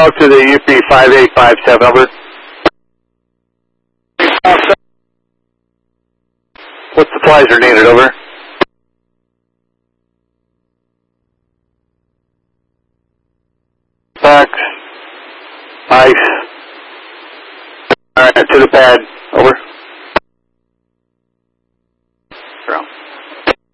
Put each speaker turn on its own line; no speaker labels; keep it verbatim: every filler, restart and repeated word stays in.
out to the U P five eight five seven, over. What supplies are needed, over? Facts. Ice. Alright, to the pad, over.